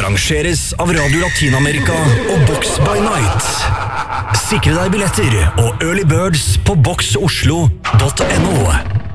arrangeres av Radio Latinamerika og Box by Night. Sikre deg billetter og early birds på boxoslo.no.